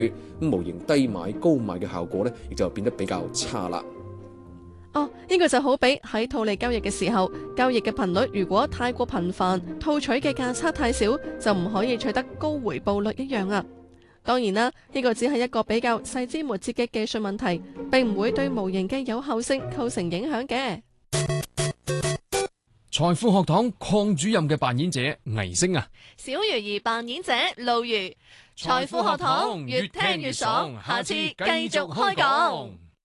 模型低買高賣嘅效果呢，亦就變得比較差啦。 呢個就好比喺套利交易嘅時候，交易嘅頻率如果太過頻繁，套取嘅價差太少，就唔可以取得高回報率一樣啊。當然啦，呢個只係一個比較細枝末節嘅技術問題，並唔會對模型嘅有效性構成影響嘅。 財富學堂鄺主任嘅扮演者倪星啊， 小魚兒扮演者露魚，財富學堂越聽越爽，下次繼續開講。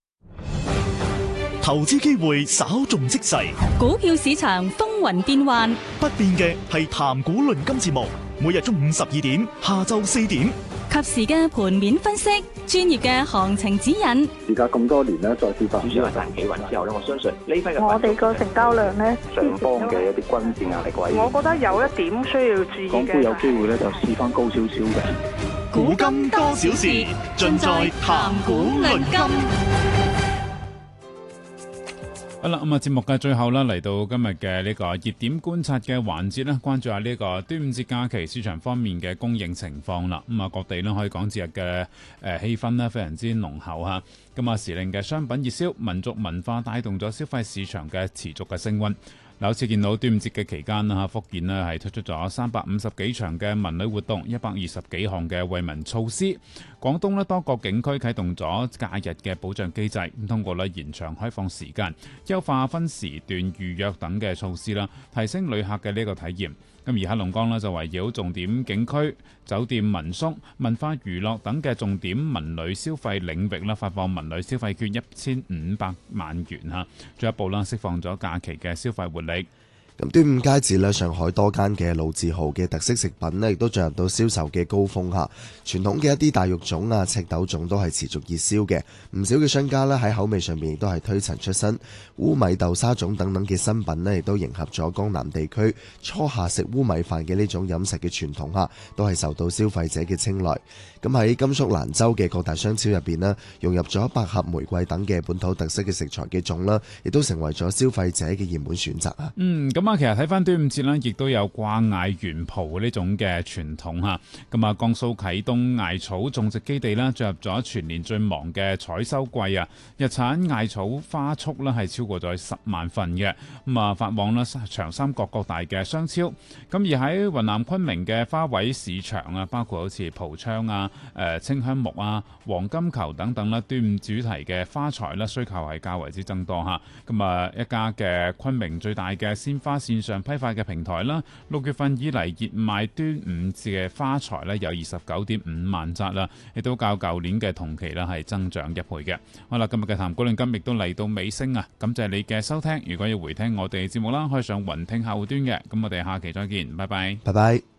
投資機會稍縱即逝， 股票市場風雲變幻， 不變嘅係談股論金節目，每日中午12點，下晝4點， 及時嘅盤面分析，專業嘅行情指引。 而家咁多年咧，再次發展主要係大企穩之後咧，我相信呢批嘅我哋個成交量咧， 上方嘅一啲均線壓力位， 我覺得有一點需要注意嘅。 港股有機會咧就試翻高少少嘅。 古今多少事，盡在談股論金。 好啦，咁啊，節目嘅最後啦，嚟到今日嘅呢個熱點觀察嘅環節啦，關注下呢個端午節假期市場方面嘅供應情況啦。咁啊，各地咧可以講節日嘅氣氛咧非常之濃厚嚇。咁啊，時令嘅商品熱銷、民族文化帶動咗消費市場嘅持續嘅升溫。嗱，好似見到端午節嘅期間啦，福建呢係推出咗350幾場嘅文旅活動，120幾項嘅惠民措施。廣東呢多個景區啟動咗假日嘅保障機制，咁通過咧延長開放時間、優化分時段預約等嘅措施啦，提升旅客嘅呢個體驗。咁而黑龍江呢就圍繞重點景區、酒店民宿、文化娛樂等嘅重點文旅消費領域啦，發放文旅消費券1500萬元嚇，進一步啦釋放咗假期嘅消費活力。 咁端午佳節咧，上海多間嘅老字號嘅特色食品咧，亦都進入到銷售嘅高峰嚇。傳統嘅一啲大肉粽啊、赤豆粽都係持續熱銷嘅。唔少嘅商家咧喺口味上面亦都係推陳出新，烏米豆沙粽等等嘅新品咧，亦都迎合咗江南地區初夏食烏米飯嘅呢種飲食嘅傳統嚇，都係受到消費者嘅青睞。咁喺甘肅蘭州嘅各大商超入邊咧，融入咗百合、玫瑰等嘅本土特色嘅食材嘅粽啦，亦都成為咗消費者嘅熱門選擇啊。 咁啊，其實睇翻端午節咧，亦都有掛艾元蒲呢種嘅傳統嚇。咁啊，江蘇啟東艾草種植基地啦，進入咗全年最忙嘅採收季啊！日產艾草花束咧係超過咗10萬份嘅，咁啊發往啦長三角各大嘅商超。咁而喺雲南昆明嘅花卉市場啊，包括好似蒲窗啊、清香木啊、黃金球等等啦，端午主題嘅花材啦，需求係較為之增多嚇。咁啊，一家嘅昆明最大嘅鮮花線上批發嘅平台啦，6月份以嚟熱賣端午節嘅花材咧有29.5萬紮啦，亦都較舊年嘅同期啦係增長1倍嘅。好啦，今日嘅談股論金亦都嚟到尾聲啊！感謝你嘅收聽。如果要回聽我哋節目啦，可以上雲聽客戶端嘅。咁我哋下期再見，拜拜。 拜拜。